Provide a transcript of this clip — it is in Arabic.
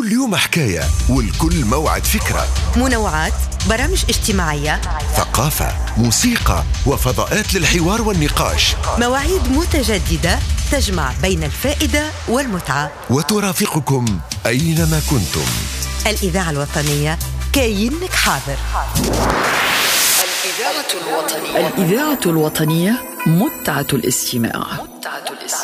كل يوم حكاية والكل موعد فكرة. منوعات، برامج اجتماعية، ثقافة، موسيقى وفضاءات للحوار والنقاش. مواعيد متجددة تجمع بين الفائدة والمتعة، وترافقكم أينما كنتم. الإذاعة الوطنية كاينك حاضر. الإذاعة الوطنية متعة الاستماع.